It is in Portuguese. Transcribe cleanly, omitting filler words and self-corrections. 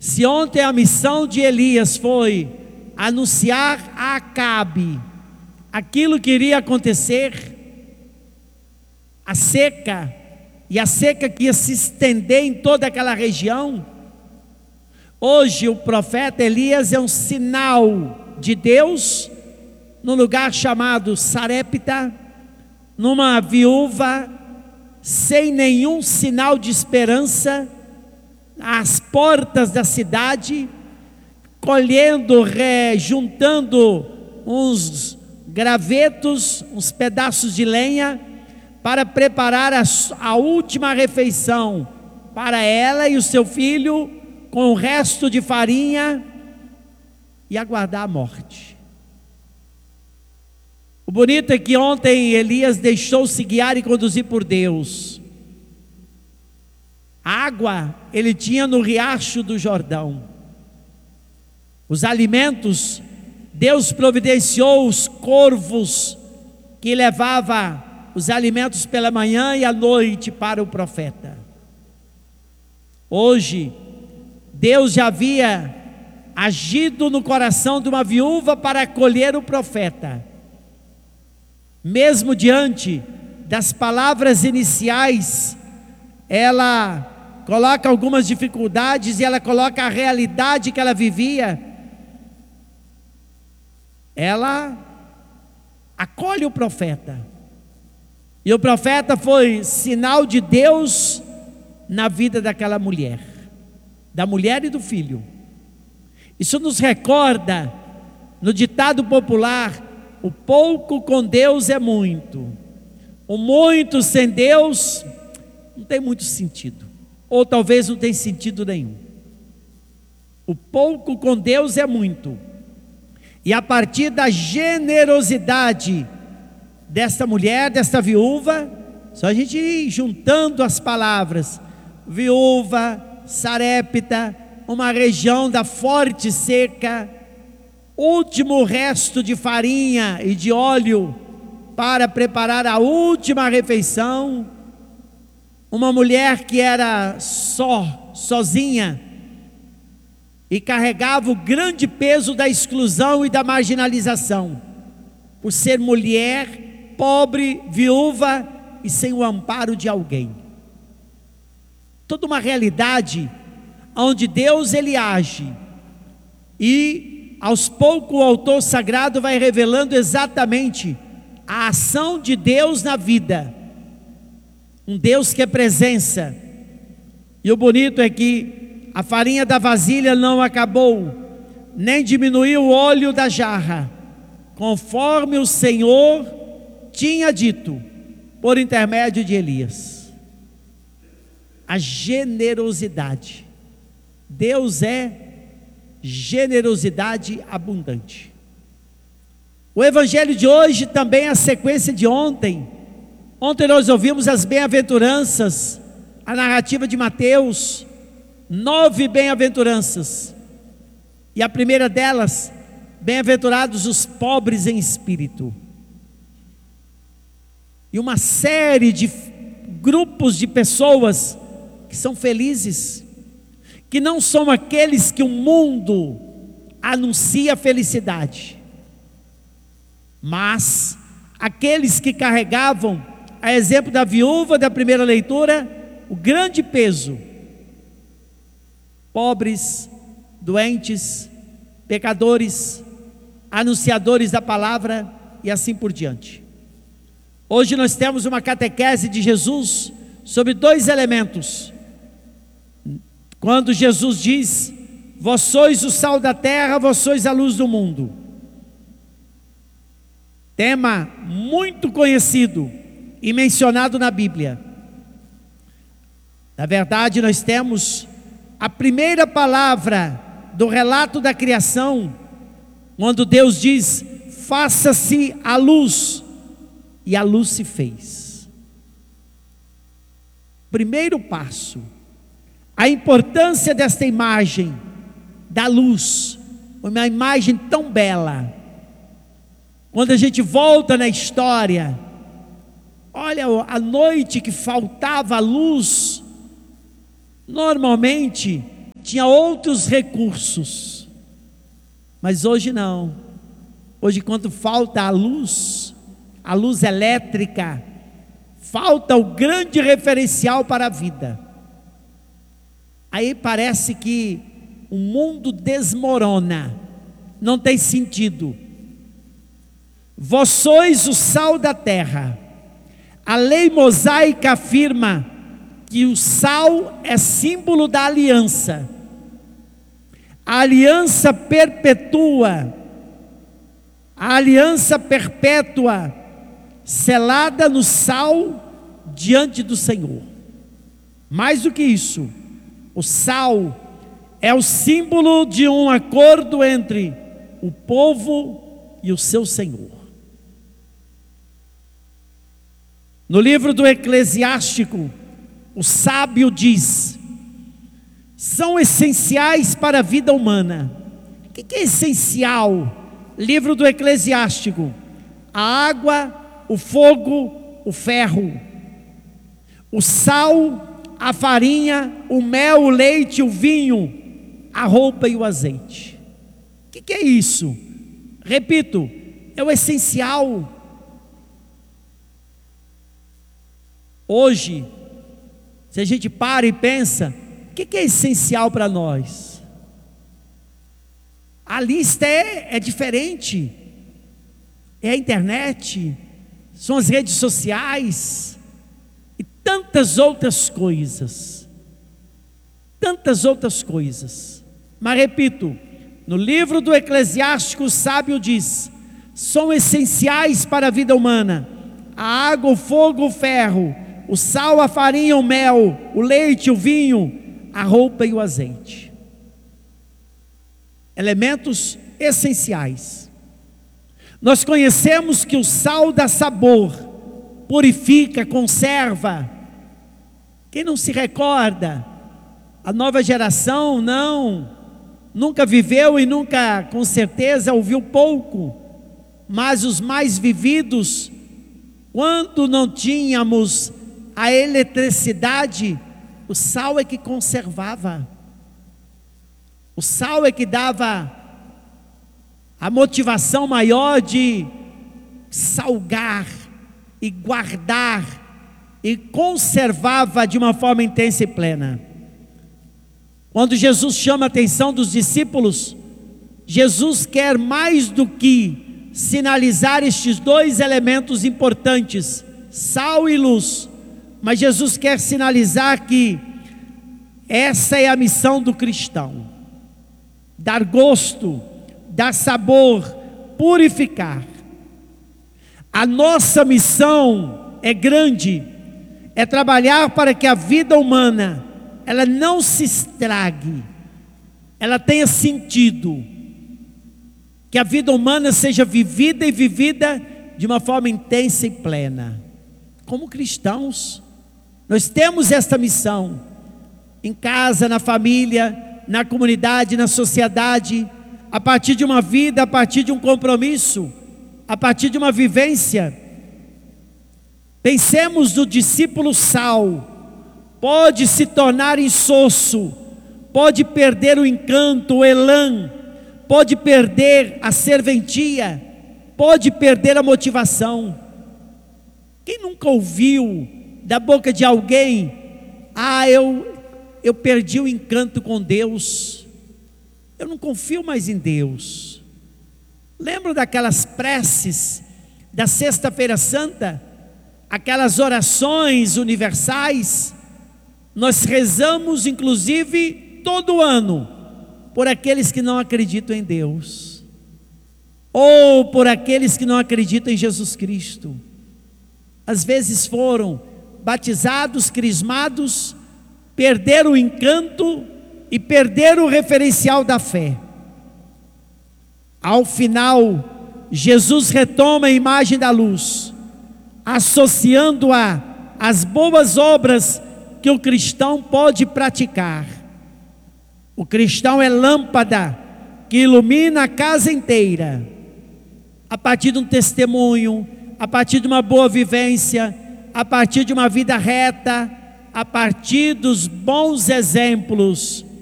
Se ontem a missão de Elias foi anunciar a Acabe aquilo que iria acontecer, a seca, e a seca que ia se estender em toda aquela região, hoje o profeta Elias é um sinal de Deus, num lugar chamado Sarepta, numa viúva, sem nenhum sinal de esperança, às portas da cidade, colhendo, juntando uns gravetos, uns pedaços de lenha, para preparar a última refeição para ela e o seu filho, com o resto de farinha, e aguardar a morte. O bonito é que ontem Elias deixou-se guiar e conduzir por Deus. A água ele tinha no riacho do Jordão. Os alimentos, Deus providenciou os corvos que levava os alimentos pela manhã e à noite para o profeta. Hoje, Deus já havia agido no coração de uma viúva para acolher o profeta. Mesmo diante das palavras iniciais, ela coloca algumas dificuldades e ela coloca a realidade que ela vivia. Ela acolhe o profeta. E o profeta foi sinal de Deus na vida daquela mulher, da mulher e do filho. Isso nos recorda, no ditado popular, o pouco com Deus é muito, o muito sem Deus não tem muito sentido, ou talvez não tenha sentido nenhum. O pouco com Deus é muito, e a partir da generosidade desta mulher, desta viúva, só a gente ir juntando as palavras, viúva, Sarepta, uma região da forte seca, último resto de farinha e de óleo para preparar a última refeição, uma mulher que era sozinha, e carregava o grande peso da exclusão e da marginalização, por ser mulher, pobre, viúva e sem o amparo de alguém. Toda uma realidade onde Deus ele age, e aos poucos o autor sagrado vai revelando exatamente a ação de Deus na vida, um Deus que é presença. E o bonito é que a farinha da vasilha não acabou, nem diminuiu o óleo da jarra, conforme o Senhor tinha dito, por intermédio de Elias. A generosidade, Deus é generosidade abundante. O evangelho de hoje também é a sequência de ontem. Ontem nós ouvimos as bem-aventuranças, a narrativa de Mateus, 9 bem-aventuranças, e a primeira delas, bem-aventurados os pobres em espírito, e uma série de grupos de pessoas que são felizes, que não são aqueles que o mundo anuncia felicidade, mas aqueles que carregavam, a exemplo da viúva da primeira leitura, o grande peso. Pobres, doentes, pecadores, anunciadores da palavra e assim por diante. Hoje nós temos uma catequese de Jesus sobre 2 elementos. Quando Jesus diz: vós sois o sal da terra, vós sois a luz do mundo. Tema muito conhecido e mencionado na Bíblia. Na verdade, nós temos a primeira palavra do relato da criação, quando Deus diz: faça-se a luz, e a luz se fez. Primeiro passo, a importância desta imagem da luz, uma imagem tão bela. Quando a gente volta na história, olha a noite que faltava a luz. Normalmente tinha outros recursos. Mas hoje não. Hoje, quando falta a luz elétrica, falta o grande referencial para a vida. Aí parece que o mundo desmorona, não tem sentido. Vós sois o sal da terra. A lei mosaica afirma que o sal é símbolo da aliança. A aliança perpetua, a aliança perpétua, selada no sal diante do Senhor. Mais do que isso, o sal é o símbolo de um acordo entre o povo e o seu Senhor. No livro do Eclesiástico, o sábio diz: são essenciais para a vida humana. O que é essencial? Livro do Eclesiástico: a água, o fogo, o ferro, o sal, a farinha, o mel, o leite, o vinho, a roupa e o azeite. O que é isso? Repito, é o essencial. Hoje, se a gente para e pensa, o que é essencial para nós? A lista é diferente. É a internet, são as redes sociais e tantas outras coisas. Tantas outras coisas. Mas repito, no livro do Eclesiástico, o sábio diz: são essenciais para a vida humana a água, o fogo, o ferro, o sal, a farinha, o mel, o leite, o vinho, a roupa e o azeite. Elementos essenciais. Nós conhecemos que o sal dá sabor, purifica, conserva. Quem não se recorda? A nova geração nunca viveu e nunca, com certeza, ouviu pouco. Mas os mais vividos, quando não tínhamos a eletricidade, o sal é que conservava. O sal é que dava a motivação maior de salgar e guardar e conservava de uma forma intensa e plena. Quando Jesus chama a atenção dos discípulos, Jesus quer mais do que sinalizar estes dois elementos importantes, sal e luz, mas Jesus quer sinalizar que essa é a missão do cristão: dar gosto, dar sabor, purificar. A nossa missão é grande, é trabalhar para que a vida humana, ela não se estrague, ela tenha sentido, que a vida humana seja vivida e vivida de uma forma intensa e plena. Como cristãos, nós temos esta missão, em casa, na família, na comunidade, na sociedade, a partir de uma vida, a partir de um compromisso, a partir de uma vivência. Pensemos no discípulo sal, pode se tornar insosso, pode perder o encanto, o elan, pode perder a serventia, pode perder a motivação. Quem nunca ouviu da boca de alguém: eu perdi o encanto com Deus, eu não confio mais em Deus. Lembro daquelas preces da Sexta-feira Santa, aquelas orações universais? Nós rezamos inclusive todo ano por aqueles que não acreditam em Deus, ou por aqueles que não acreditam em Jesus Cristo. Às vezes foram batizados, crismados, perderam o encanto e perderam o referencial da fé. Ao final, Jesus retoma a imagem da luz, associando-a às boas obras que o cristão pode praticar. O cristão é lâmpada que ilumina a casa inteira, a partir de um testemunho, a partir de uma boa vivência, a partir de uma vida reta, a partir dos bons exemplos